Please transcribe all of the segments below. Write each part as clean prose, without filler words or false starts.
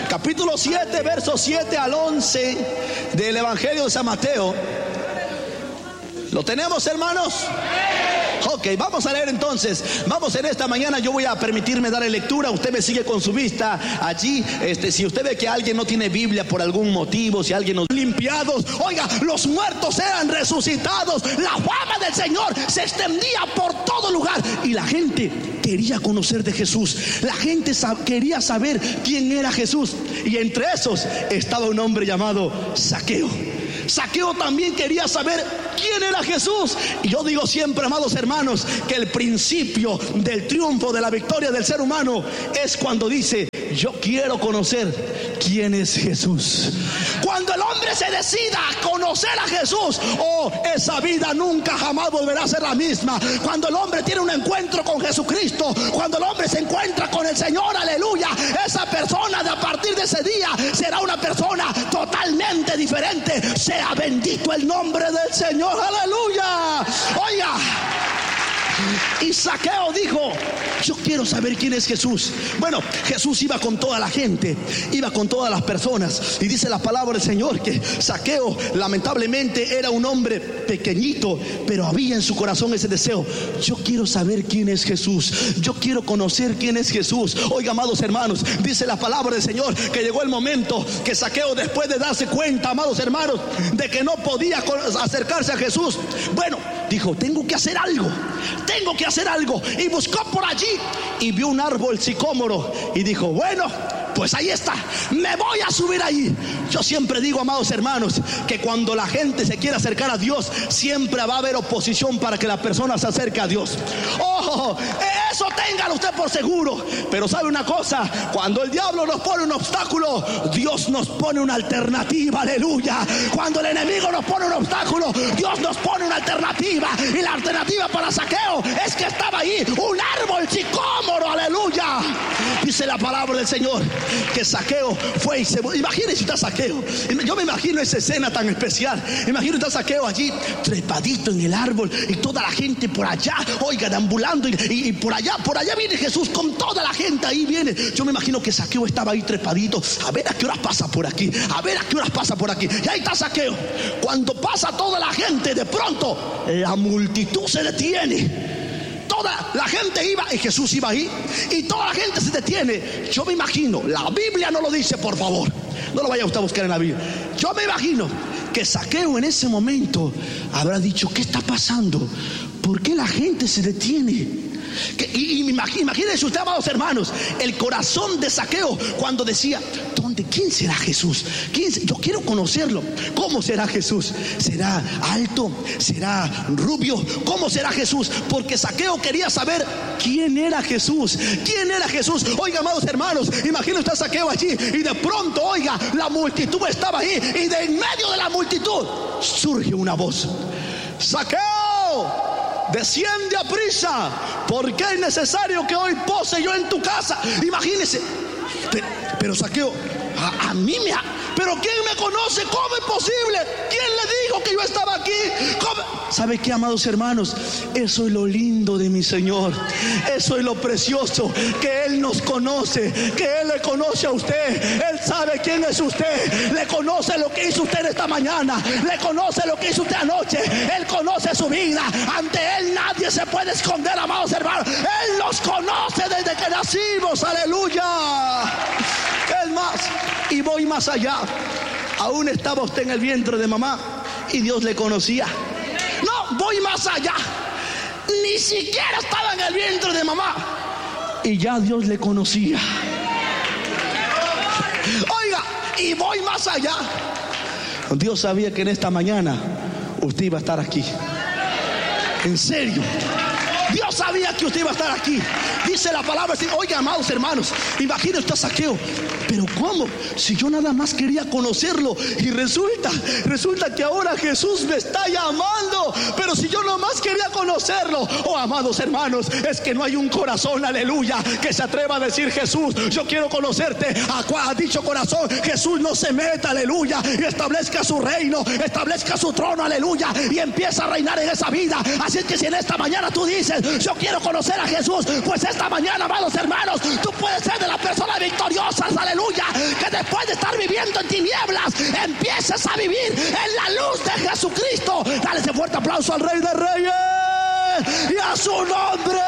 capítulo 7, versos 7 al 11 del Evangelio de San Mateo. ¿Lo tenemos, hermanos? Ok, vamos a leer entonces. Vamos en esta mañana, yo voy a permitirme darle lectura. Usted me sigue con su vista allí. Si usted ve que alguien no tiene Biblia por algún motivo, si alguien nos limpiados, oiga, los muertos eran resucitados. La fama del Señor se extendía por todo lugar y la gente quería conocer de Jesús. La gente quería saber quién era Jesús. Y entre esos estaba un hombre llamado Zaqueo. Zaqueo también quería saber quién era Jesús. Y yo digo siempre, amados hermanos, que el principio del triunfo, de la victoria del ser humano es cuando dice: yo quiero conocer quién es Jesús. Cuando el hombre se decida a conocer a Jesús, esa vida nunca jamás volverá a ser la misma. Cuando el hombre tiene un encuentro con Jesucristo, cuando el hombre se encuentra con el Señor, aleluya, esa persona a partir de ese día será una persona totalmente diferente. Sea bendito el nombre del Señor, aleluya. Oiga, y Zaqueo dijo: yo quiero saber quién es Jesús. Bueno, Jesús iba con toda la gente, iba con todas las personas. Y dice la palabra del Señor que Zaqueo lamentablemente era un hombre pequeñito, pero había en su corazón ese deseo: yo quiero saber quién es Jesús, yo quiero conocer quién es Jesús. Oiga, amados hermanos, dice la palabra del Señor que llegó el momento que Zaqueo, después de darse cuenta, amados hermanos, de que no podía acercarse a Jesús, bueno, dijo: tengo que hacer algo. Y buscó por allí y vio un árbol sicómoro y dijo: bueno, pues ahí está, me voy a subir ahí. Yo siempre digo, amados hermanos, que cuando la gente se quiere acercar a Dios, siempre va a haber oposición para que la persona se acerque a Dios. Eso téngalo usted por seguro. Pero sabe una cosa, cuando el diablo nos pone un obstáculo, Dios nos pone una alternativa, aleluya. Cuando el enemigo nos pone un obstáculo, Dios nos pone una alternativa. Y la alternativa para Zaqueo es que estaba ahí un árbol sicómoro, aleluya. Dice la palabra del Señor que Zaqueo fue y se... Imagínese usted a Zaqueo. Yo me imagino esa escena tan especial. Imagino usted a Zaqueo allí trepadito en el árbol y toda la gente por allá, oiga, deambulando y por allá viene Jesús con toda la gente, ahí viene. Yo me imagino que Zaqueo estaba ahí trepadito, a ver a qué horas pasa por aquí, y ahí está Zaqueo. Cuando pasa toda la gente, de pronto la multitud se detiene. Toda la gente iba y Jesús iba ahí y toda la gente se detiene. Yo me imagino, la Biblia no lo dice, por favor, no lo vaya usted a buscar en la Biblia. Yo me imagino que Zaqueo en ese momento habrá dicho: ¿qué está pasando? ¿Por qué la gente se detiene? Imagínense usted, amados hermanos, el corazón de Zaqueo cuando decía: ¿quién será Jesús? Yo quiero conocerlo. ¿Cómo será Jesús? ¿Será alto? ¿Será rubio? ¿Cómo será Jesús? Porque Zaqueo quería saber quién era Jesús. Oiga, amados hermanos, imagínense usted a Zaqueo allí y de pronto, oiga, la multitud estaba ahí y de en medio de la multitud surge una voz: Zaqueo, desciende a prisa, porque es necesario que hoy pose yo en tu casa. Imagínese. Pero Zaqueo, a mí pero ¿quién me conoce? ¿Cómo es posible? ¿Quién le dijo que yo estaba aquí? ¿Cómo? ¿Sabe qué, amados hermanos? Eso es lo lindo de mi Señor. Eso es lo precioso, que Él nos conoce, que Él le conoce a usted. Él sabe quién es usted. Le conoce lo que hizo usted esta mañana. Le conoce lo que hizo usted anoche. Él conoce su vida. Ante Él nadie se puede esconder, amados hermanos. Él nos conoce desde que nacimos. Aleluya. Es más, y voy más allá. Aún estaba usted en el vientre de mamá y Dios le conocía. No, voy más allá. Ni siquiera estaba en el vientre de mamá y ya Dios le conocía. Oiga, y voy más allá. Dios sabía que en esta mañana usted iba a estar aquí. En serio, Dios sabía que usted iba a estar aquí. Dice la palabra, oiga, amados hermanos, imagínese usted a Zaqueo: pero ¿cómo? Si yo nada más quería conocerlo y resulta que ahora Jesús me está llamando. Pero si yo nomás quería conocerlo. Amados hermanos, es que no hay un corazón, aleluya, que se atreva a decir: Jesús, yo quiero conocerte. A dicho corazón Jesús no se meta, aleluya, y establezca su reino, establezca su trono, aleluya, y empieza a reinar en esa vida. Así es que si en esta mañana tú dices: yo quiero conocer a Jesús, pues esta mañana, amados hermanos, tú puedes ser de las personas victoriosas, aleluya, que después de estar viviendo en tinieblas, empieces a vivir en la luz de Jesucristo. Dale ese fuerte aplauso al Rey de Reyes y a su nombre.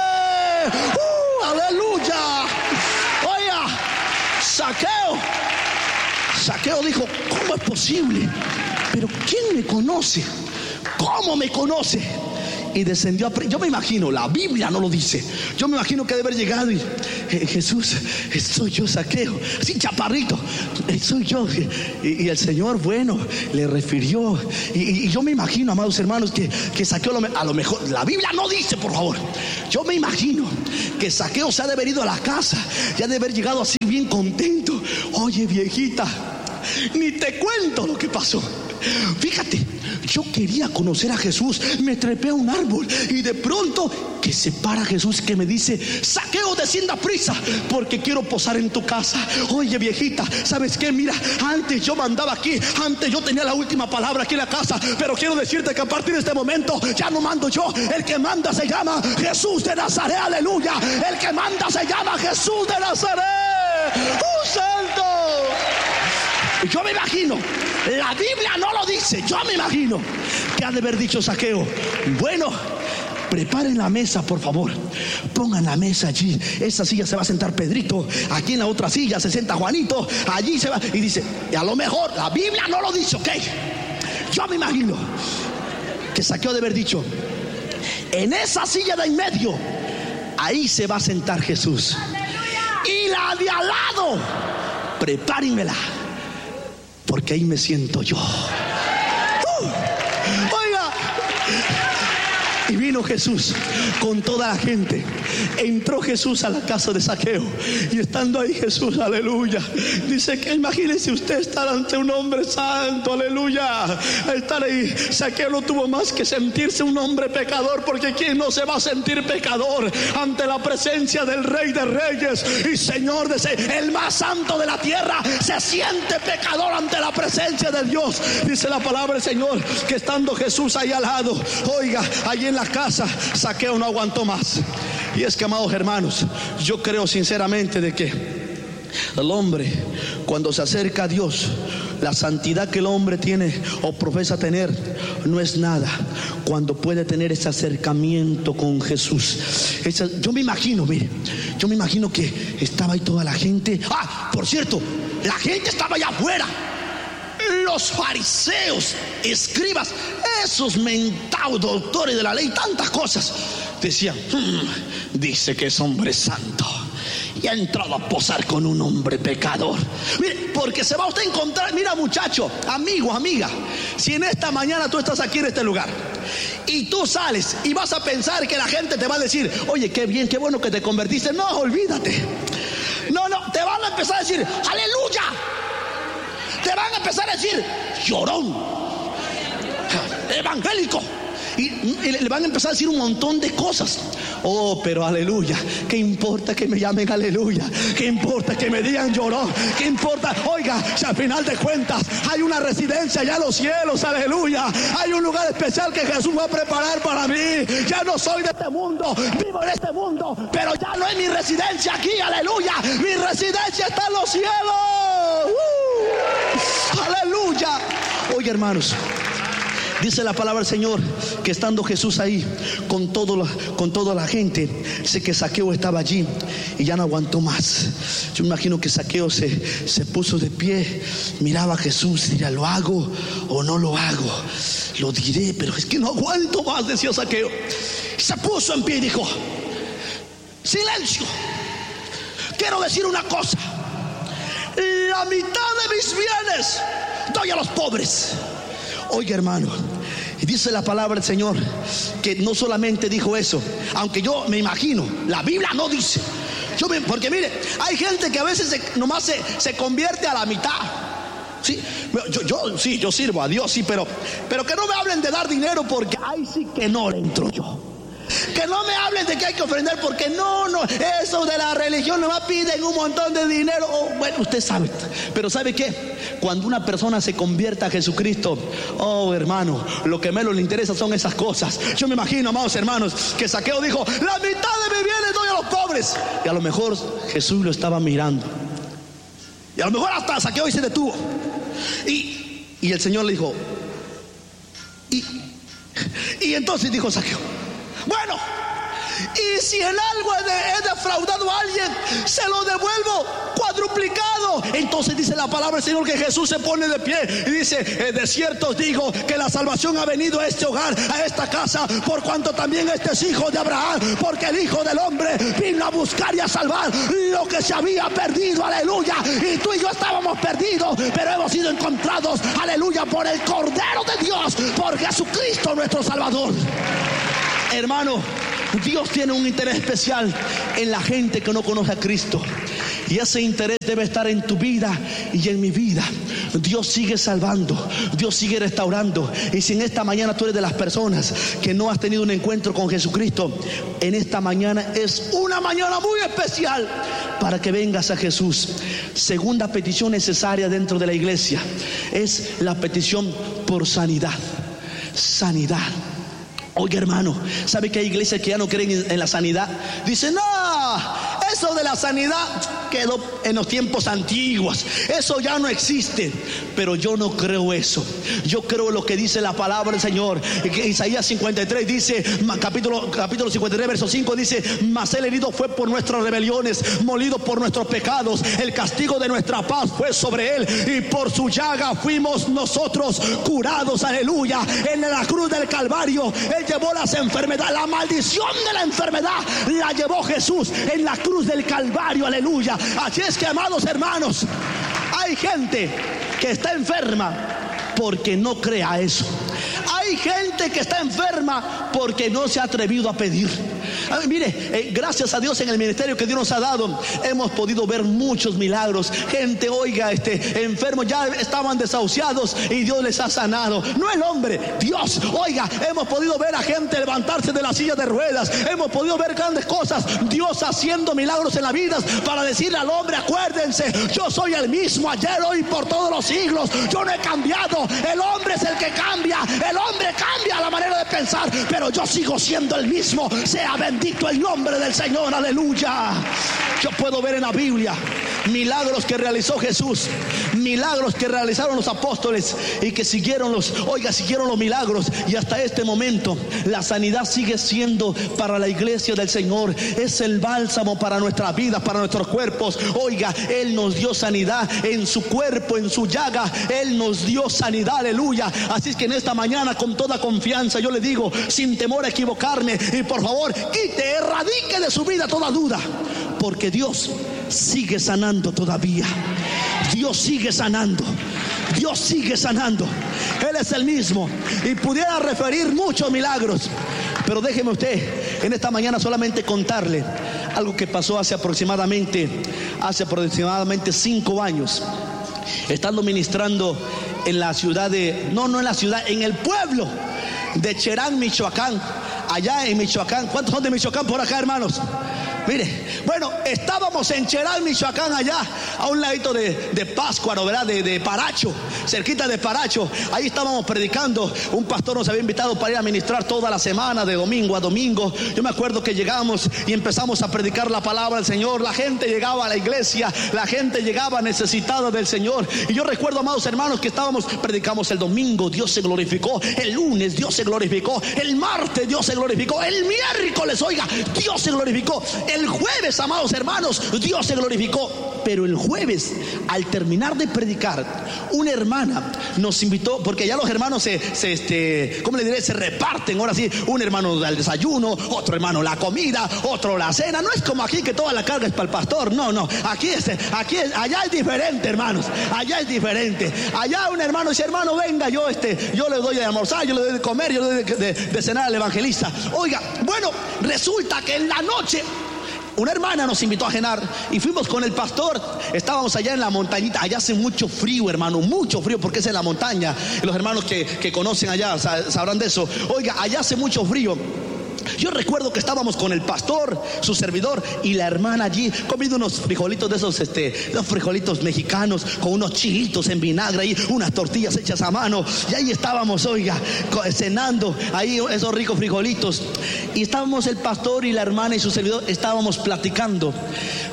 Aleluya. Oiga, Zaqueo dijo: ¿cómo es posible? Pero ¿quién me conoce? ¿Cómo me conoce? Y descendió yo me imagino, la Biblia no lo dice, yo me imagino que debe haber llegado y Jesús, soy yo, Zaqueo, así chaparrito, soy yo. Y el Señor, bueno, le refirió. Y yo me imagino, amados hermanos, que Zaqueo a lo mejor, la Biblia no dice, por favor, yo me imagino que Zaqueo se ha de haber ido a la casa, ya de haber llegado así bien contento. Oye, viejita, ni te cuento lo que pasó. Fíjate, yo quería conocer a Jesús, me trepé a un árbol y de pronto que se para Jesús, que me dice: Zaqueo, descienda prisa, porque quiero posar en tu casa. Oye, viejita, ¿sabes qué? Mira, antes yo mandaba aquí, antes yo tenía la última palabra aquí en la casa, pero quiero decirte que a partir de este momento ya no mando yo, el que manda se llama Jesús de Nazaret. Aleluya, el que manda se llama Jesús de Nazaret. ¡Un santo! Yo me imagino, la Biblia no lo dice, yo me imagino que ha de haber dicho Zaqueo: bueno, preparen la mesa, por favor, pongan la mesa allí, esa silla se va a sentar Pedrito, aquí en la otra silla se sienta Juanito, allí se va. Y dice, y a lo mejor la Biblia no lo dice, ok, yo me imagino que Zaqueo ha de haber dicho: en esa silla de en medio, ahí se va a sentar Jesús, y la de al lado, prepárenmela, porque ahí me siento yo. Oiga, y vino Jesús con toda la gente. Entró Jesús a la casa de Zaqueo, y estando ahí Jesús, aleluya, dice que imagínese usted estar ante un hombre santo, aleluya, estar ahí. Zaqueo no tuvo más que sentirse un hombre pecador, porque ¿quién no se va a sentir pecador ante la presencia del Rey de Reyes y Señor de el más santo de la tierra? Se siente pecador ante la presencia de Dios. Dice la palabra del Señor que estando Jesús ahí al lado, oiga, allí en la casa, Zaqueo no aguantó más. Y es que, amados hermanos, yo creo sinceramente de que el hombre, cuando se acerca a Dios, la santidad que el hombre tiene o profesa tener no es nada cuando puede tener ese acercamiento con Jesús. Yo me imagino, mire, yo me imagino que estaba ahí toda la gente. Por cierto, la gente estaba allá afuera. Los fariseos, escribas, esos mentados doctores de la ley, tantas cosas, decían: dice que es hombre santo y ha entrado a posar con un hombre pecador. Mire, porque se va usted a encontrar. Mira, muchacho, amigo, amiga, si en esta mañana tú estás aquí en este lugar y tú sales y vas a pensar que la gente te va a decir: oye, qué bien, qué bueno que te convertiste. No, olvídate. No, te van a empezar a decir: aleluya. Te van a empezar a decir: llorón, evangélico, y le van a empezar a decir un montón de cosas. Oh, pero aleluya, ¿qué importa que me llamen aleluya? ¿Qué importa que me digan llorón? ¿Qué importa? Oiga, si al final de cuentas hay una residencia allá en los cielos, aleluya, hay un lugar especial que Jesús va a preparar para mí. Ya no soy de este mundo, vivo en este mundo, pero ya no es mi residencia aquí, aleluya. Mi residencia está en los cielos. Aleluya. Oye, hermanos, dice la palabra del Señor que estando Jesús ahí con toda la gente, sé que Zaqueo estaba allí y ya no aguantó más. Yo me imagino que Zaqueo se puso de pie, miraba a Jesús, diría: ¿lo hago o no lo hago? Lo diré, pero es que no aguanto más, decía Zaqueo. Y se puso en pie y dijo: silencio, quiero decir una cosa. La mitad de mis bienes doy a los pobres. Oiga, hermano, y dice la palabra del Señor que no solamente dijo eso, aunque yo me imagino, la Biblia no dice. Porque mire, hay gente que a veces nomás se convierte a la mitad. Sí, yo sirvo a Dios, sí, pero que no me hablen de dar dinero, porque ahí sí que no le entro yo. Que no me hablen de que hay que ofrendar, porque no, eso de la religión nomás piden un montón de dinero. Bueno, usted sabe, pero ¿sabe qué? Cuando una persona se convierta a Jesucristo, oh hermano, lo que menos le interesa son esas cosas. Yo me imagino, amados hermanos, que Zaqueo dijo: la mitad de mis bienes doy a los pobres. Y a lo mejor Jesús lo estaba mirando Y a lo mejor hasta Saqueo y se detuvo. Y el Señor le dijo, y entonces dijo Saqueo, bueno, y si en algo he defraudado a alguien, se lo devuelvo cuadruplicado. Entonces dice la palabra del Señor que Jesús se pone de pie y dice, de cierto os digo que la salvación ha venido a este hogar, a esta casa, por cuanto también este es hijo de Abraham, porque el Hijo del Hombre vino a buscar y a salvar lo que se había perdido, aleluya. Y tú y yo estábamos perdidos, pero hemos sido encontrados, aleluya, por el Cordero de Dios, por Jesucristo nuestro Salvador. Hermano, Dios tiene un interés especial en la gente que no conoce a Cristo. Y ese interés debe estar en tu vida y en mi vida. Dios sigue salvando, Dios sigue restaurando. Y si en esta mañana tú eres de las personas que no has tenido un encuentro con Jesucristo, en esta mañana es una mañana muy especial para que vengas a Jesús. Segunda petición necesaria dentro de la iglesia es la petición por sanidad. Sanidad. Oiga, hermano, ¿sabe que hay iglesias que ya no creen en la sanidad? Dicen, no, eso de la sanidad quedó en los tiempos antiguos, eso ya no existe. Pero yo no creo eso. Yo creo lo que dice la palabra del Señor. Isaías 53 dice, capítulo 53 verso 5 dice, mas el herido fue por nuestras rebeliones, molido por nuestros pecados, el castigo de nuestra paz fue sobre él, y por su llaga fuimos nosotros curados, aleluya. En la cruz del Calvario él llevó las enfermedades, la maldición de la enfermedad la llevó Jesús en la cruz del Calvario, aleluya. Así es que, amados hermanos, hay gente que está enferma porque no cree a eso. Hay gente que está enferma porque no se ha atrevido a pedir. Mire, gracias a Dios en el ministerio que Dios nos ha dado, hemos podido ver muchos milagros. Gente, oiga, enfermos ya estaban desahuciados y Dios les ha sanado. No el hombre, Dios. Oiga, hemos podido ver a gente levantarse de la silla de ruedas. Hemos podido ver grandes cosas. Dios haciendo milagros en la vida para decirle al hombre, acuérdense, yo soy el mismo ayer, hoy, por todos los siglos. Yo no he cambiado. El hombre es el que cambia. El hombre cambia la manera de pensar, pero yo sigo siendo el mismo. Sea bendito el nombre del Señor, aleluya. Yo puedo ver en la Biblia milagros que realizó Jesús, milagros que realizaron los apóstoles y que siguieron los milagros. Y hasta este momento la sanidad sigue siendo para la iglesia del Señor. Es el bálsamo para nuestras vidas, para nuestros cuerpos. Oiga, Él nos dio sanidad en su cuerpo, en su llaga. Él nos dio sanidad, aleluya. Así es que en esta mañana, con toda confianza, yo le digo, sin temor a equivocarme, y por favor, erradique de su vida toda duda, porque Dios sigue sanando todavía. Dios sigue sanando. Dios sigue sanando. Él es el mismo y pudiera referir muchos milagros, pero déjeme usted en esta mañana solamente contarle algo que pasó hace aproximadamente 5 años, estando ministrando en la ciudad en el pueblo de Cherán, Michoacán. Allá en Michoacán. ¿Cuántos son de Michoacán por acá, hermanos? Mire, bueno, estábamos en Cherán, Michoacán, allá a un ladito de Pátzcuaro, ¿verdad? De Paracho, cerquita de Paracho. Ahí estábamos predicando. Un pastor nos había invitado para ir a ministrar toda la semana, de domingo a domingo. Yo me acuerdo que llegamos y empezamos a predicar la palabra del Señor. La gente llegaba a la iglesia, la gente llegaba necesitada del Señor. Y yo recuerdo, amados hermanos, que predicamos el domingo, Dios se glorificó. El lunes, Dios se glorificó. El martes, Dios se glorificó. El miércoles, oiga, Dios se glorificó. El jueves, amados hermanos, Dios se glorificó. Pero el jueves, al terminar de predicar, una hermana nos invitó, porque ya los hermanos ¿cómo le diré? Se reparten, ahora sí, un hermano da el desayuno, otro hermano la comida, otro la cena. No es como aquí que toda la carga es para el pastor, no, allá es diferente, hermanos, allá es diferente. Allá un hermano dice, hermano, venga, yo le doy de almorzar, yo le doy de comer, yo le doy de cenar al evangelista. Oiga, bueno, resulta que en la noche una hermana nos invitó a cenar y fuimos con el pastor. Estábamos allá en la montañita. Allá hace mucho frío, hermano, mucho frío, porque es en la montaña. Y los hermanos que conocen allá sabrán de eso. Oiga, allá hace mucho frío. Yo recuerdo que estábamos con el pastor, su servidor y la hermana allí comiendo unos frijolitos de esos, los frijolitos mexicanos con unos chilitos en vinagre ahí, unas tortillas hechas a mano. Y ahí estábamos, oiga, cenando ahí esos ricos frijolitos. Y estábamos el pastor y la hermana y su servidor, estábamos platicando.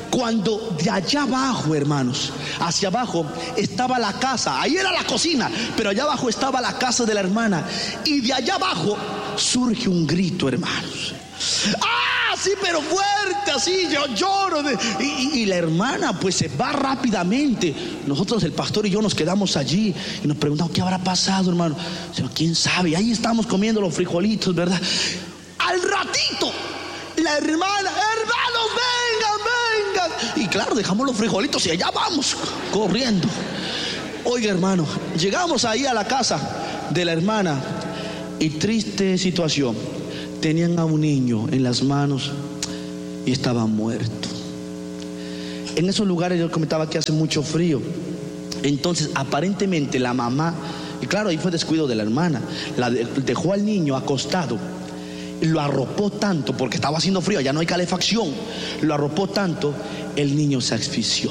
cuando de allá abajo, hermanos, hacia abajo estaba la casa. Ahí era la cocina, pero allá abajo estaba la casa de la hermana. Y de allá abajo surge un grito, hermanos. ¡Ah! Sí, pero fuerte, así, yo lloro. Y la hermana pues se va rápidamente. Nosotros, el pastor y yo, nos quedamos allí y nos preguntamos, ¿qué habrá pasado, hermano? ¿Quién sabe? Y ahí estamos comiendo los frijolitos, ¿verdad? Al ratito, la hermana, hermanos, vengan. Y claro, dejamos los frijolitos y allá vamos, corriendo. Oiga, hermano, llegamos ahí a la casa de la hermana y triste situación. Tenían a un niño en las manos y estaba muerto. En esos lugares yo comentaba que hace mucho frío. Entonces aparentemente la mamá, y claro, ahí fue descuido de la hermana, dejó al niño acostado, lo arropó tanto, porque estaba haciendo frío, ya no hay calefacción, lo arropó tanto, el niño se asfixió.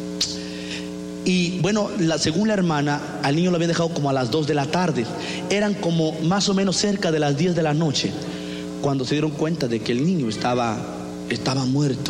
Y bueno, según la hermana, al niño lo habían dejado como a las 2 de la tarde. Eran como más o menos cerca de las 10 de la noche cuando se dieron cuenta de que el niño estaba muerto.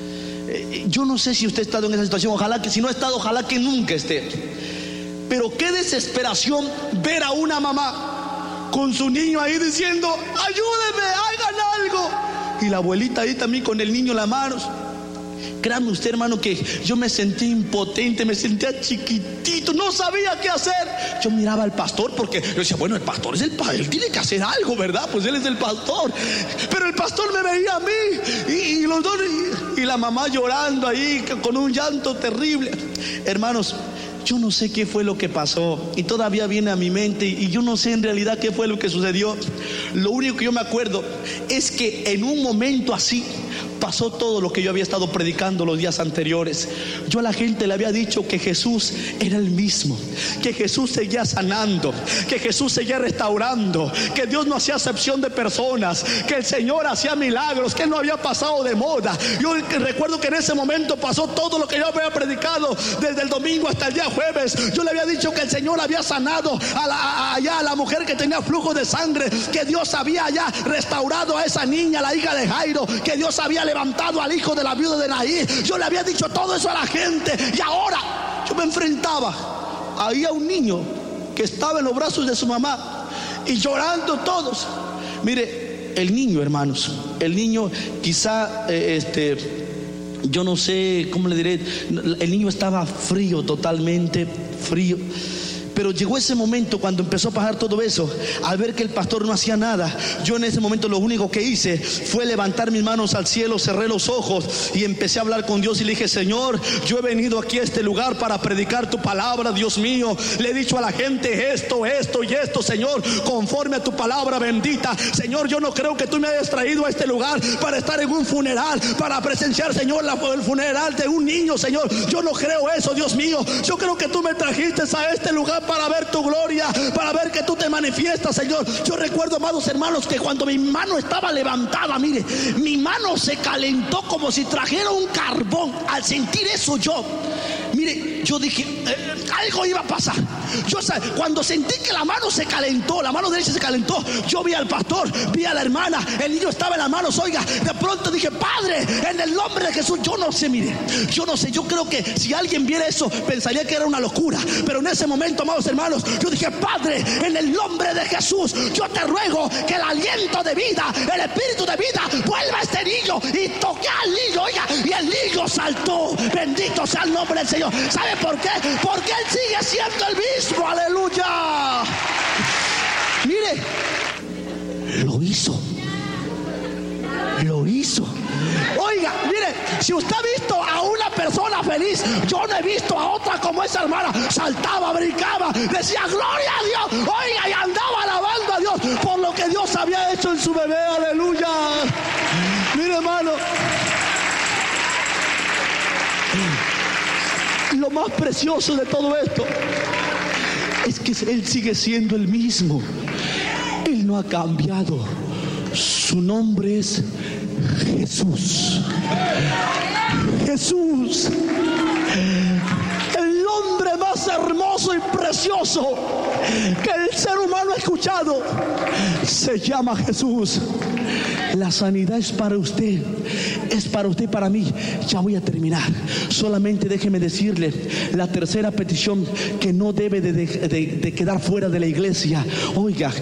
Yo no sé si usted ha estado en esa situación. Ojalá que, si no ha estado, ojalá que nunca esté. Pero qué desesperación ver a una mamá con su niño ahí diciendo, ayúdenme, hagan algo. Y la abuelita ahí también con el niño en las manos. Créame usted, hermano, que yo me sentí impotente, me sentía chiquitito, no sabía qué hacer. Yo miraba al pastor porque yo decía, bueno, el pastor es el padre, él tiene que hacer algo, ¿verdad? Pues él es el pastor. Pero el pastor me veía a mí y los dos, y la mamá llorando ahí con un llanto terrible. Hermanos, yo no sé qué fue lo que pasó y todavía viene a mi mente y yo no sé en realidad qué fue lo que sucedió. Lo único que yo me acuerdo es que en un momento así pasó todo lo que yo había estado predicando los días anteriores. Yo a la gente le había dicho que Jesús era el mismo, que Jesús seguía sanando, que Jesús seguía restaurando, que Dios no hacía acepción de personas, que el Señor hacía milagros, que Él no había pasado de moda. Yo recuerdo que en ese momento pasó todo lo que yo había predicado desde el domingo hasta el día jueves. Yo le había dicho que el Señor había sanado a la mujer que tenía flujo de sangre, que Dios había ya restaurado a esa niña, la hija de Jairo, que Dios había levantado al hijo de la viuda de Naín. Yo le había dicho todo eso a la gente y ahora yo me enfrentaba ahí a un niño que estaba en los brazos de su mamá y llorando todos. Mire, el niño, hermanos, el niño quizá yo no sé cómo le diré, el niño estaba frío, totalmente frío. Pero llegó ese momento cuando empezó a pasar todo eso, al ver que el pastor no hacía nada. Yo en ese momento lo único que hice fue levantar mis manos al cielo, cerré los ojos y empecé a hablar con Dios y le dije, Señor, yo he venido aquí a este lugar para predicar tu palabra, Dios mío. Le he dicho a la gente esto y esto, Señor, conforme a tu palabra bendita. Señor, yo no creo que tú me hayas traído a este lugar para estar en un funeral, para presenciar, Señor, el funeral de un niño, Señor. Yo no creo eso, Dios mío. Yo creo que tú me trajiste a este lugar para ver tu gloria, para ver que tú te manifiestas, Señor. Yo recuerdo, amados hermanos, que cuando mi mano estaba levantada, mire, mi mano se calentó como si trajera un carbón. Al sentir eso mire, yo dije, algo iba a pasar. Cuando sentí que la mano se calentó, la mano derecha se calentó, yo vi al pastor, vi a la hermana, el niño estaba en las manos. Oiga, de pronto dije, Padre, en el nombre de Jesús. Yo no sé, mire, yo no sé, yo creo que si alguien viera eso pensaría que era una locura, pero en ese momento, amados hermanos, yo dije, Padre, en el nombre de Jesús, yo te ruego que el aliento de vida, el espíritu de vida vuelva a este niño. Y toqué al niño, oiga, y el niño saltó. Bendito sea el nombre del Señor. ¿Sabe por qué? Porque Él sigue siendo el mismo. Aleluya. Mire, lo hizo. Oiga, mire, si usted ha visto a una persona feliz, yo no he visto a otra como esa hermana. Saltaba, brincaba, decía gloria a Dios, oiga, y andaba alabando a Dios por lo que Dios había hecho en su bebé. Aleluya. Mire, hermano, lo más precioso de todo esto es que Él sigue siendo el mismo. Él no ha cambiado. Su nombre es Jesús. Jesús, el nombre más hermoso y precioso que el ser humano ha escuchado, se llama Jesús. La sanidad es para usted, es para usted y para mí. Ya voy a terminar. Solamente déjeme decirle la tercera petición que no debe de quedar fuera de la iglesia. Oiga,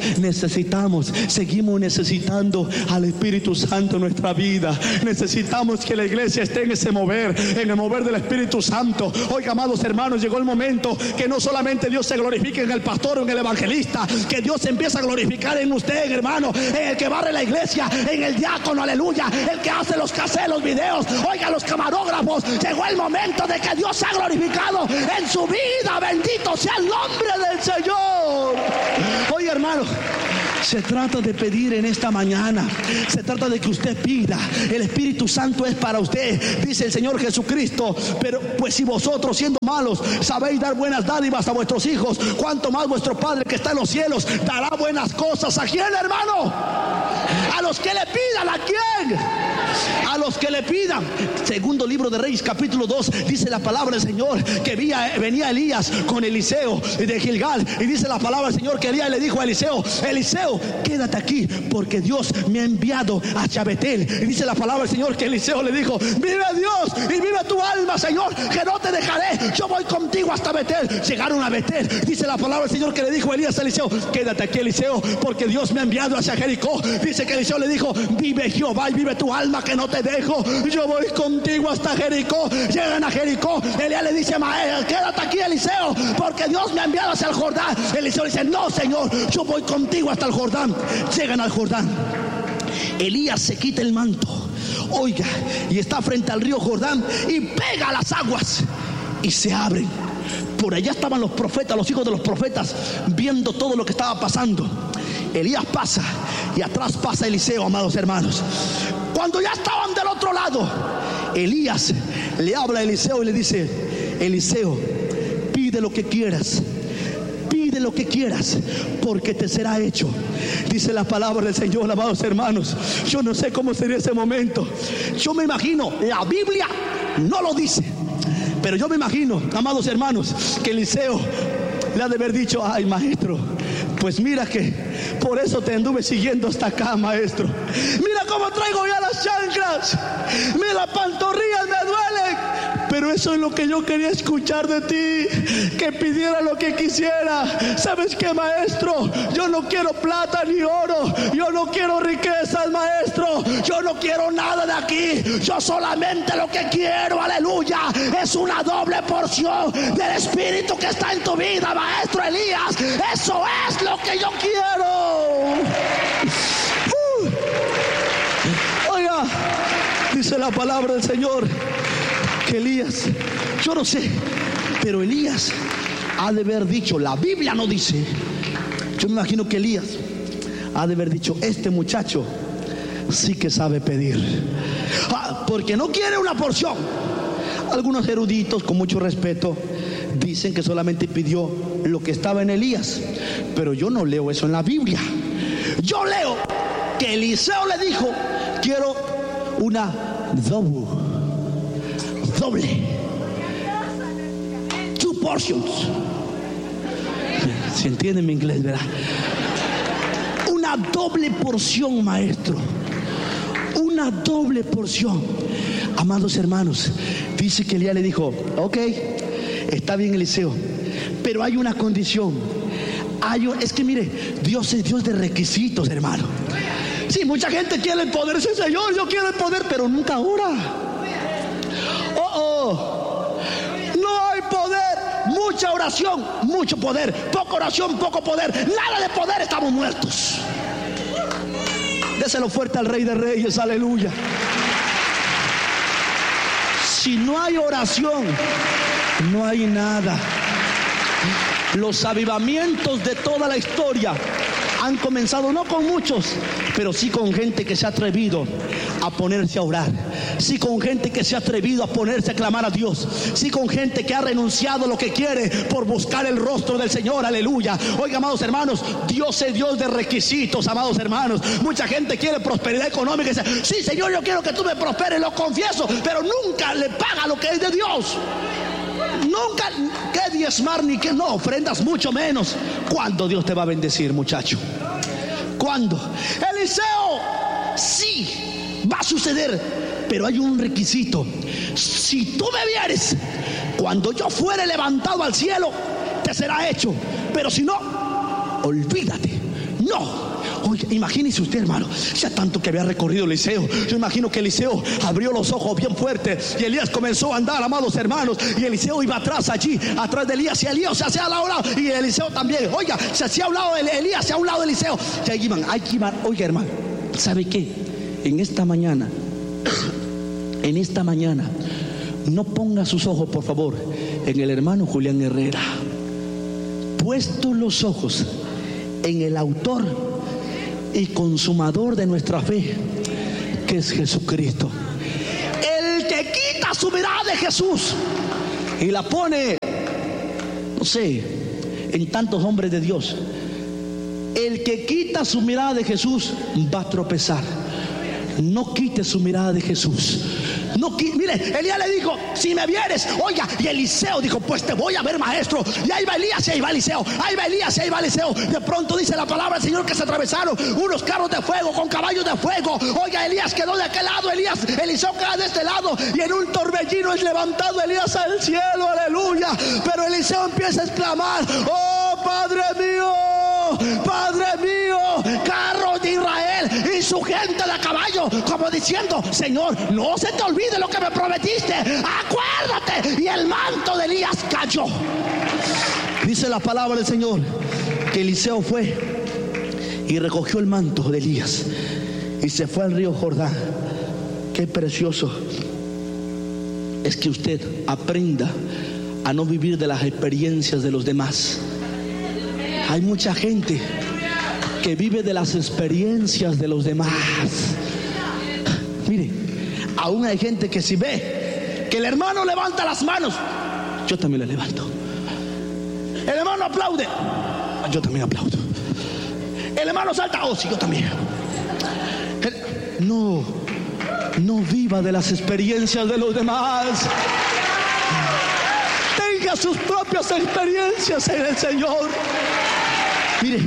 seguimos necesitando al Espíritu Santo en nuestra vida. Necesitamos que la iglesia esté en ese mover, en el mover del Espíritu Santo. Oiga, amados hermanos, llegó el momento que no solamente Dios se glorifique en el pastor o en el evangelista, que Dios se empieza a glorificar en usted, hermano, en el que barre la iglesia, en el diácono, aleluya, el que hace los cassettes, los videos, oiga, los camarógrafos. Llegó el momento de que Dios sea glorificado en su vida. Bendito sea el nombre del Señor. Oiga, hermano, se trata de pedir en esta mañana. Se trata de que usted pida. El Espíritu Santo es para usted, dice el Señor Jesucristo. Pero pues si vosotros, siendo malos, sabéis dar buenas dádivas a vuestros hijos, cuánto más vuestro Padre que está en los cielos dará buenas cosas. ¿A quién, hermano? A los que le pidan. ¿A quién? A los que le pidan. Segundo libro de Reyes, capítulo 2, dice la palabra del Señor que venía Elías con Eliseo de Gilgal, y dice la palabra del Señor que Elías le dijo a Eliseo: Eliseo, quédate aquí, porque Dios me ha enviado hacia Betel. Y dice la palabra del Señor que Eliseo le dijo: vive Dios y vive tu alma, Señor, que no te dejaré, yo voy contigo hasta Betel. Llegaron a Betel. Dice la palabra del Señor que le dijo Elías a Eliseo: quédate aquí, Eliseo, porque Dios me ha enviado hacia Jericó. Dice que Eliseo le dijo: vive Jehová y vive tu alma, que no te dejo, yo voy contigo hasta Jericó. Llegan a Jericó. Elías le dice: quédate aquí, Eliseo, porque Dios me ha enviado hacia el Jordán. Eliseo le dice: no, Señor, yo voy contigo hasta el Jordán. Llegan al Jordán. Elías se quita el manto, oiga, y está frente al río Jordán y pega las aguas y se abren. Por allá estaban los profetas, los hijos de los profetas, viendo todo lo que estaba pasando. Elías pasa y atrás pasa Eliseo, amados hermanos. Cuando ya estaban del otro lado, Elías le habla a Eliseo y le dice: Eliseo, pide lo que quieras, pide lo que quieras, porque te será hecho. Dice la palabra del Señor, amados hermanos. Yo no sé cómo sería ese momento. Yo me imagino, la Biblia no lo dice, pero yo me imagino, amados hermanos, que Eliseo le ha de haber dicho: ay, maestro, pues mira que por eso te anduve siguiendo hasta acá, maestro. Mira cómo traigo ya las chanclas, mira, las pantorrillas me duelen, pero eso es lo que yo quería escuchar de ti, que pidiera lo que quisiera. ¿Sabes qué, maestro? Yo no quiero plata ni oro, yo no quiero riquezas, maestro, yo no quiero nada de aquí. Yo solamente lo que quiero, aleluya, es una doble porción del Espíritu que está en tu vida, maestro Elías. Eso es lo que yo quiero. Oiga, dice la palabra del Señor que Elías, yo no sé, pero Elías ha de haber dicho, la Biblia no dice, yo me imagino que Elías ha de haber dicho: este muchacho sí que sabe pedir, porque no quiere una porción. Algunos eruditos, con mucho respeto, dicen que solamente pidió lo que estaba en Elías, pero yo no leo eso en la Biblia. Yo leo que Eliseo le dijo: quiero una doble, 2 portions. ¿Se entiende mi inglés, verdad? Una doble porción, maestro, una doble porción. Amados hermanos, dice que Elías le dijo: ok, está bien, Eliseo, pero hay una condición. Es que mire, Dios es Dios de requisitos, hermano. Sí, mucha gente quiere el poder. Sí, Señor, yo quiero el poder, pero nunca ora. No hay poder. Mucha oración, mucho poder. Poca oración, poco poder. Nada de poder, estamos muertos. Déselo fuerte al Rey de Reyes, aleluya. Si no hay oración, no hay nada. Los avivamientos de toda la historia han comenzado no con muchos, pero sí con gente que se ha atrevido a ponerse a orar, sí con gente que se ha atrevido a ponerse a clamar a Dios, sí con gente que ha renunciado a lo que quiere por buscar el rostro del Señor, aleluya. Oiga, amados hermanos, Dios es Dios de requisitos, amados hermanos. Mucha gente quiere prosperidad económica y dice: sí, Señor, yo quiero que tú me prosperes, lo confieso, pero nunca le paga lo que es de Dios. Nunca que diezmar ni que no ofrendas, mucho menos. ¿Cuándo Dios te va a bendecir, muchacho? ¿Cuándo? Eliseo, sí, va a suceder, pero hay un requisito. Si tú me vieres, cuando yo fuere levantado al cielo, te será hecho. Pero si no, olvídate. No. Oye, imagínese usted, hermano, ya tanto que había recorrido Eliseo. Yo imagino que Eliseo abrió los ojos bien fuerte y Elías comenzó a andar, amados hermanos, y Eliseo iba atrás allí, atrás de Elías, y Elías se hacía a un lado, y Eliseo también. Oiga, se hacía a un lado de Elías, se hacía a un lado de Eliseo. Y ahí iban. Oiga, hermano, ¿sabe qué? En esta mañana, no ponga sus ojos, por favor, en el hermano Julián Herrera. Puestos los ojos en el autor y consumador de nuestra fe, que es Jesucristo. El que quita su mirada de Jesús y la pone, no sé, en tantos hombres de Dios. El que quita su mirada de Jesús va a tropezar. No quite su mirada de Jesús. Mire, Elías le dijo: si me vieres, oiga, y Eliseo dijo: pues te voy a ver, maestro. Y ahí va Elías y ahí va Eliseo, ahí va Elías y ahí va Eliseo. De pronto dice la palabra del Señor que se atravesaron unos carros de fuego con caballos de fuego. Oiga, Elías quedó de aquel lado, Eliseo queda de este lado, y en un torbellino es levantado Elías al cielo, aleluya. Pero Eliseo empieza a exclamar: oh Padre mío, carros de Israel y su gente de caballo, como diciendo: Señor, no se te olvide lo que me prometiste, acuérdate. Y el manto de Elías cayó. Dice la palabra del Señor que Eliseo fue y recogió el manto de Elías y se fue al río Jordán. Qué precioso es que usted aprenda a no vivir de las experiencias de los demás. Hay mucha gente que vive de las experiencias de los demás. Mire, aún hay gente que si ve que el hermano levanta las manos, yo también las levanto. El hermano aplaude, yo también aplaudo. El hermano salta, oh sí, yo también. No viva de las experiencias de los demás. Tenga sus propias experiencias en el Señor. Mire,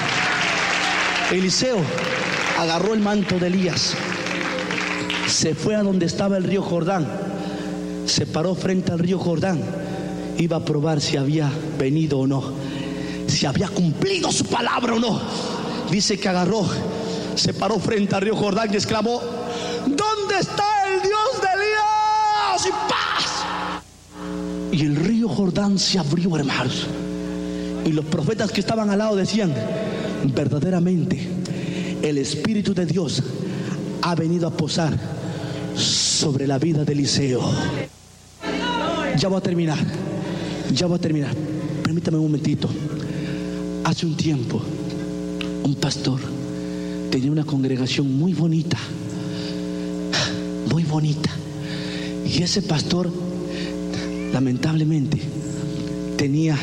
Eliseo agarró el manto de Elías, se fue a donde estaba el río Jordán, se paró frente al río Jordán, iba a probar si había venido o no, si había cumplido su palabra o no. Dice que agarró, se paró frente al río Jordán y exclamó: ¿dónde está el Dios de Elías? Y paz. Y el río Jordán se abrió, hermanos. Y los profetas que estaban al lado decían: verdaderamente el Espíritu de Dios ha venido a posar sobre la vida de Eliseo. Ya voy a terminar. Permítame un momentito. Hace un tiempo, un pastor tenía una congregación muy bonita. Y ese pastor, lamentablemente, tenía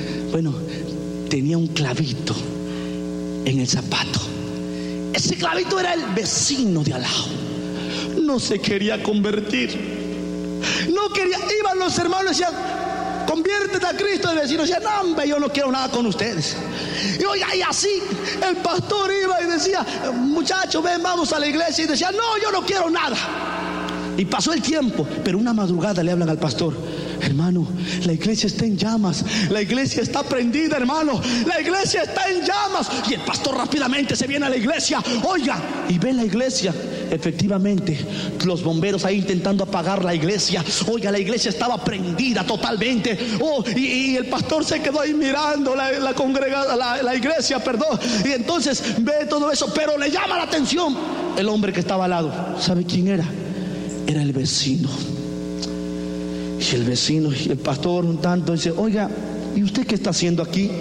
un clavito en el zapato. Ese clavito era el vecino de al lado. No se quería convertir. Iban los hermanos y decían: conviértete a Cristo. El vecino decía: no, hombre, yo no quiero nada con ustedes. Y oiga, y así el pastor iba y decía: muchachos, ven, vamos a la iglesia. Y decía: no, yo no quiero nada. Y pasó el tiempo, pero una madrugada le hablan al pastor: hermano, la iglesia está en llamas, la iglesia está prendida, hermano, la iglesia está en llamas. Y el pastor rápidamente se viene a la iglesia, oiga, y ve la iglesia. Efectivamente, los bomberos ahí intentando apagar la iglesia. Oiga, la iglesia estaba prendida totalmente. Y el pastor se quedó ahí mirando la iglesia, perdón. Y entonces ve todo eso, pero le llama la atención el hombre que estaba al lado. ¿Sabe quién era? Era el vecino. Y el vecino y el pastor un tanto dice: oiga, ¿y usted qué está haciendo aquí?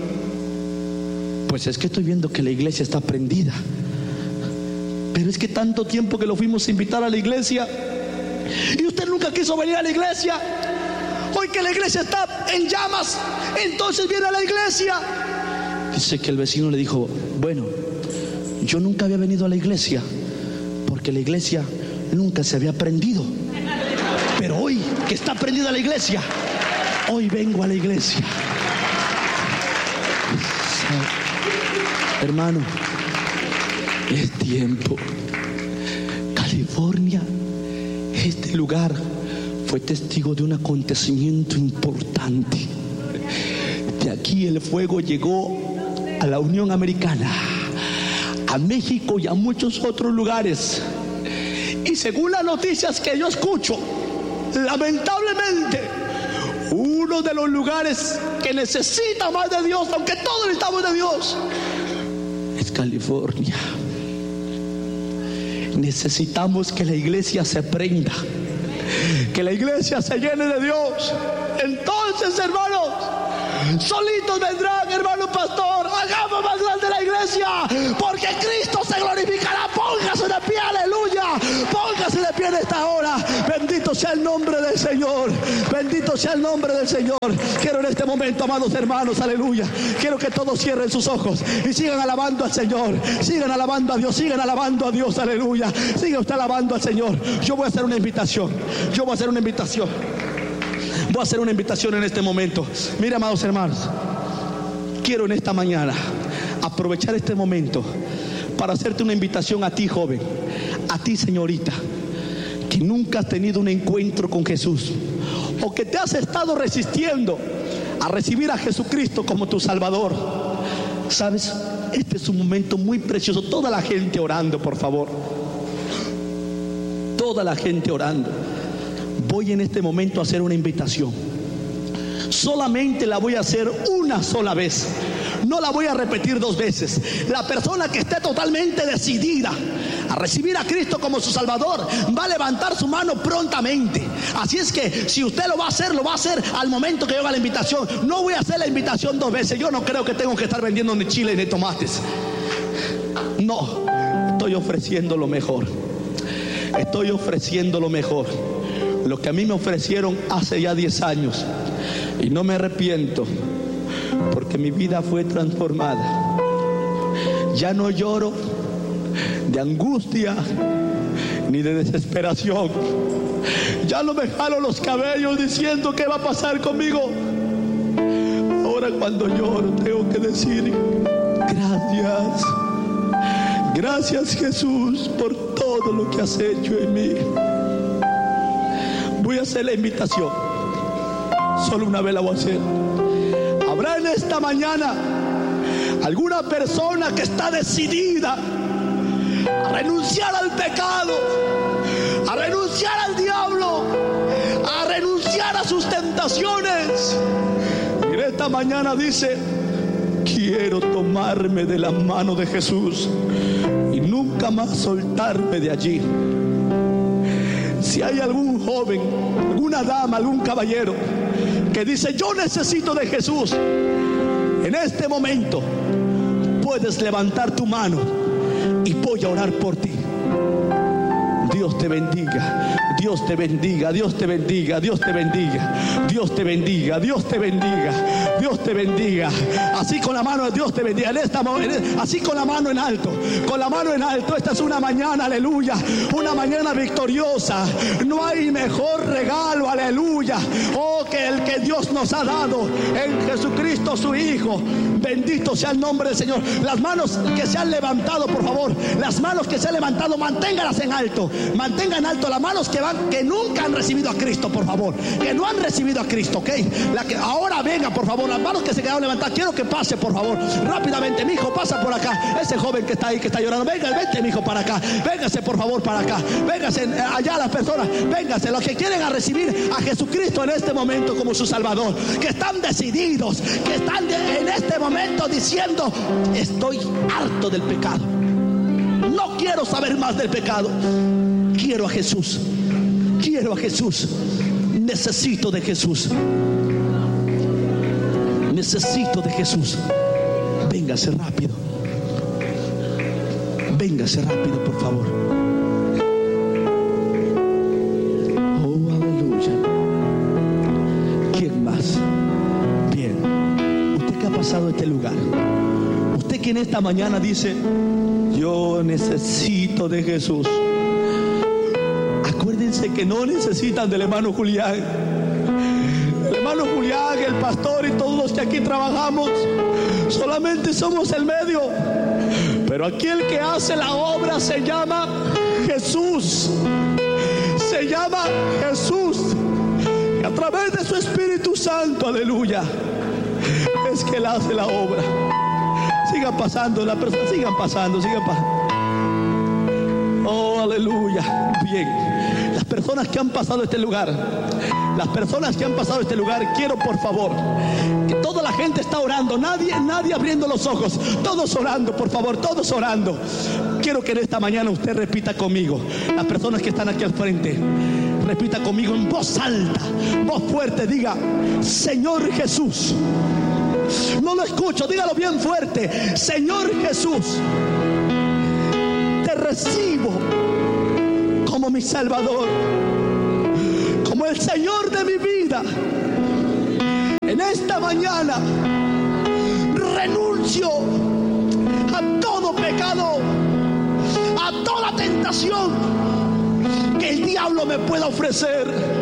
Pues es que estoy viendo que la iglesia está prendida. Pero es que tanto tiempo que lo fuimos a invitar a la iglesia y usted nunca quiso venir a la iglesia. Hoy que la iglesia está en llamas, entonces viene a la iglesia. Dice que el vecino le dijo: bueno, yo nunca había venido a la iglesia porque la iglesia nunca se había prendido. Pero hoy que está prendida la iglesia, hoy vengo a la iglesia. Hermano, es tiempo. California Este lugar fue testigo de un acontecimiento importante. De aquí el fuego llegó a la Unión Americana, a México y a muchos otros lugares. Y según las noticias que yo escucho, lamentablemente, uno de los lugares que necesita más de Dios, aunque todos necesitamos de Dios, es California. Necesitamos que la iglesia se prenda, que la iglesia se llene de Dios. Entonces, hermanos, solitos vendrán, hermano pastor, hagamos más grande la iglesia, porque Cristo se glorificará. Póngase de pie, aleluya, póngase de pie en esta hora. Bendito sea el nombre del Señor, bendito sea el nombre del Señor. Quiero en este momento, amados hermanos, aleluya, quiero que todos cierren sus ojos y sigan alabando al Señor, sigan alabando a Dios, sigan alabando a Dios, aleluya, siga usted alabando al Señor. Yo voy a hacer una invitación, voy a hacer una invitación en este momento. Mira, amados hermanos, quiero en esta mañana aprovechar este momento para hacerte una invitación a ti, joven, a ti, señorita, que nunca has tenido un encuentro con Jesús, o que te has estado resistiendo a recibir a Jesucristo como tu Salvador. ¿Sabes? Este es un momento muy precioso. Toda la gente orando, por favor. Toda la gente orando. Voy en este momento a hacer una invitación. Solamente la voy a hacer una sola vez. No la voy a repetir dos veces. La persona que esté totalmente decidida a recibir a Cristo como su Salvador va a levantar su mano prontamente. Así es que si usted lo va a hacer al momento que yo haga la invitación. No voy a hacer la invitación dos veces. Yo no creo que tengo que estar vendiendo ni chiles ni tomates. No, estoy ofreciendo lo mejor. Estoy ofreciendo lo mejor. Lo que a mí me ofrecieron hace ya 10 años. Y no me arrepiento, porque mi vida fue transformada. Ya no lloro de angustia ni de desesperación. Ya no me jalo los cabellos diciendo qué va a pasar conmigo. Ahora cuando lloro tengo que decir gracias. Gracias, Jesús, por todo lo que has hecho en mí. Voy a hacer la invitación. Solo una vez la voy a hacer. Habrá en esta mañana alguna persona que está decidida a renunciar al pecado, a renunciar al diablo, a renunciar a sus tentaciones. Y en esta mañana dice: quiero tomarme de la mano de Jesús y nunca más soltarme de allí. Si hay algún joven, alguna dama, algún caballero que dice: yo necesito de Jesús, en este momento puedes levantar tu mano y voy a orar por ti. Dios te bendiga, Dios te bendiga, Dios te bendiga, Dios te bendiga, Dios te bendiga, Dios te bendiga, Dios te bendiga. Así con la mano, Dios te bendiga. Así con la mano en alto, con la mano en alto. Esta es una mañana, aleluya, una mañana victoriosa. No hay mejor regalo, aleluya, que el que Dios nos ha dado en Jesucristo su Hijo. Bendito sea el nombre del Señor. Las manos que se han levantado, por favor, las manos que se han levantado, manténgalas en alto. Mantengan alto las manos que nunca han recibido a Cristo, por favor, que no han recibido a Cristo, ¿ok? Ahora venga, por favor, las manos que se quedaron levantadas, quiero que pase, por favor, rápidamente. Mi hijo, pasa por acá. Ese joven que está ahí, que está llorando, venga, vente, mi hijo, para acá. Véngase, por favor, para acá. Véngase allá las personas, véngase, los que quieren a recibir a Jesucristo en este momento como su Salvador, que están decididos, que están en este momento diciendo: estoy harto del pecado, no quiero saber más del pecado, quiero a Jesús, quiero a Jesús, necesito de Jesús, necesito de Jesús. Véngase rápido, véngase rápido, por favor. Oh, aleluya. ¿Quién más? Bien, usted que ha pasado este lugar, usted que en esta mañana dice: yo necesito de Jesús. Acuérdense que no necesitan del hermano Julián. El hermano Julián, el pastor y todos los que aquí trabajamos, solamente somos el medio. Pero aquí el que hace la obra se llama Jesús. Se llama Jesús. Y a través de su Espíritu Santo, aleluya, es que Él hace la obra. Sigan pasando, las personas sigan pasando, sigan pasando. Oh, aleluya. Bien, las personas que han pasado este lugar, quiero por favor, que toda la gente está orando, nadie abriendo los ojos, todos orando, por favor, todos orando. Quiero que en esta mañana usted repita conmigo, las personas que están aquí al frente, repita conmigo en voz alta, voz fuerte, diga: Señor Jesús. No lo escucho, dígalo bien fuerte: Señor Jesús, te recibo como mi Salvador, como el Señor de mi vida. En esta mañana renuncio a todo pecado, a toda tentación que el diablo me pueda ofrecer.